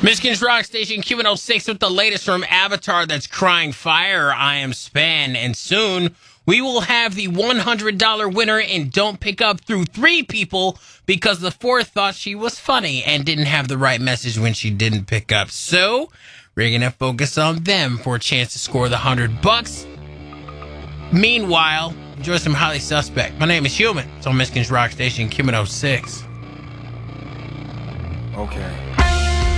Michigan's Rock Station Q106 with the latest from Avatar that's crying fire. I am Span, and soon we will have the $100 winner in Don't Pick Up through 3 people because the fourth thought she was funny and didn't have the right message when she didn't pick up. So we're going to focus on them for a chance to score the $100. Meanwhile, enjoy some Highly Suspect. My name is Human. It's on Michigan's Rock Station Q106. Okay.